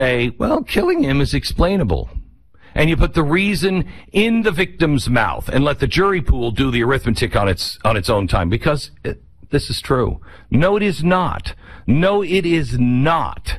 say, well, killing him is explainable. And you put the reason in the victim's mouth and let the jury pool do the arithmetic on its own time, because this is true. No, it is not. No, it is not.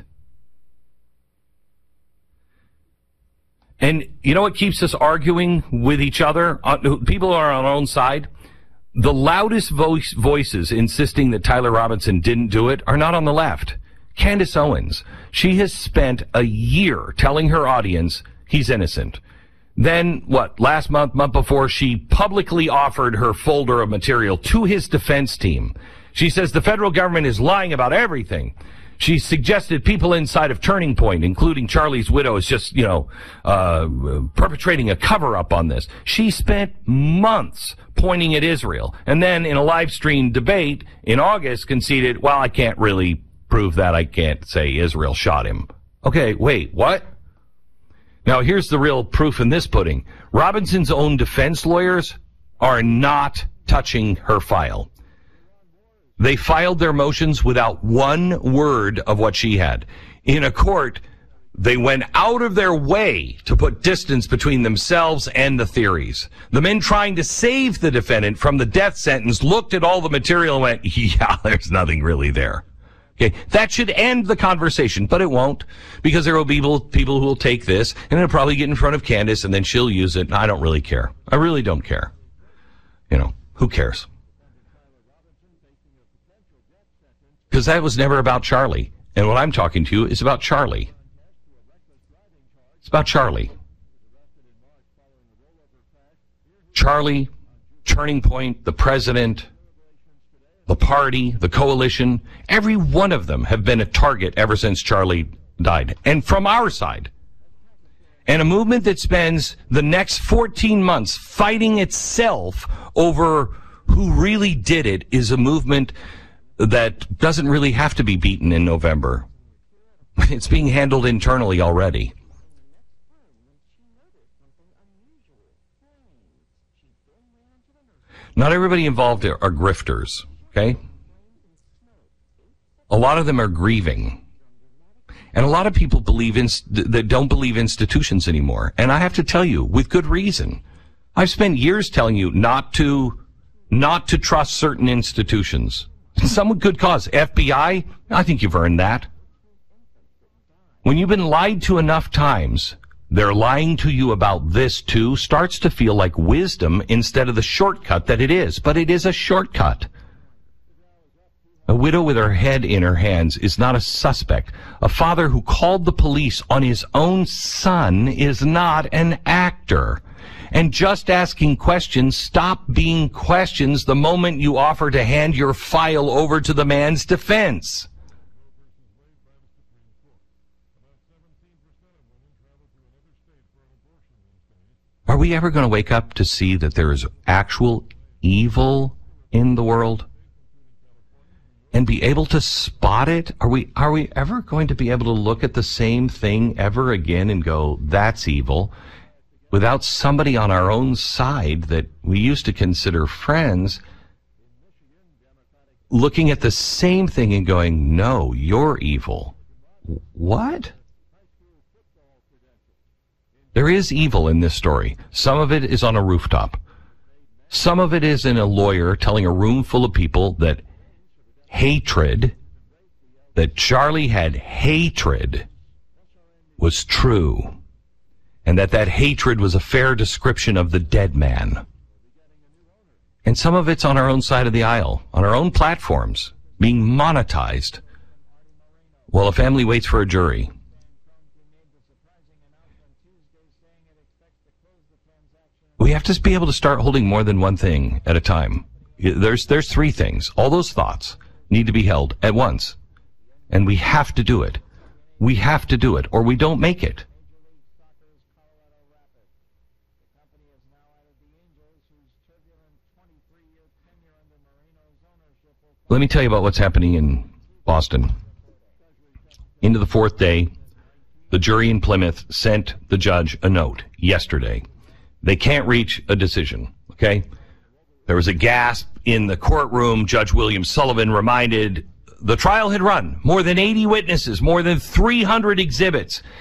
And you know what keeps us arguing with each other? People who are on our own side. The loudest voices insisting that Tyler Robinson didn't do it are not on the left. Candace Owens. She has spent a year telling her audience he's innocent. Then, last month before, she publicly offered her folder of material to his defense team. She says the federal government is lying about everything. She suggested people inside of Turning Point, including Charlie's widow, is just, perpetrating a cover-up on this. She spent months pointing at Israel. And then in a live stream debate in August conceded, well, I can't really prove that. I can't say Israel shot him. Okay, wait, what? Now, here's the real proof in this pudding. Robinson's own defense lawyers are not touching her file. They filed their motions without one word of what she had. In a court, they went out of their way to put distance between themselves and the theories. The men trying to save the defendant from the death sentence looked at all the material and went, yeah, there's nothing really there. Okay, that should end the conversation, but it won't, because there will be people who will take this, and it'll probably get in front of Candace, and then she'll use it, and I don't really care. I really don't care. Who cares? Because that was never about Charlie, and what I'm talking to you is about Charlie. It's about Charlie. Charlie, Turning Point, the president, the party, the coalition, every one of them have been a target ever since Charlie died. And from our side. And a movement that spends the next 14 months fighting itself over who really did it is a movement that doesn't really have to be beaten in November. It's being handled internally already. Not everybody involved are grifters. Okay? A lot of them are grieving. And a lot of people that don't believe institutions anymore. And I have to tell you, with good reason. I've spent years telling you not to trust certain institutions. Some with good cause. FBI, I think you've earned that. When you've been lied to enough times, they're lying to you about this too, starts to feel like wisdom instead of the shortcut that it is. But it is a shortcut. A widow with her head in her hands is not a suspect. A father who called the police on his own son is not an actor. And just asking questions stop being questions the moment you offer to hand your file over to the man's defense. Are we ever going to wake up to see that there is actual evil in the world? And be able to spot it? Are we ever going to be able to look at the same thing ever again and go, that's evil, without somebody on our own side that we used to consider friends looking at the same thing and going, no, you're evil? What? There is evil in this story. Some of it is on a rooftop. Some of it is in a lawyer telling a room full of people that Charlie had hatred was true, and that hatred was a fair description of the dead man. And some of it's on our own side of the aisle, on our own platforms, being monetized, while a family waits for a jury. We have to be able to start holding more than one thing at a time. There's three things. All those thoughts need to be held at once. And we have to do it. We have to do it, or we don't make it. Let me tell you about what's happening in Boston. Into the fourth day, the jury in Plymouth sent the judge a note yesterday. They can't reach a decision, okay? There was a gasp in the courtroom. Judge William Sullivan reminded the trial had run. More than 80 witnesses, more than 300 exhibits.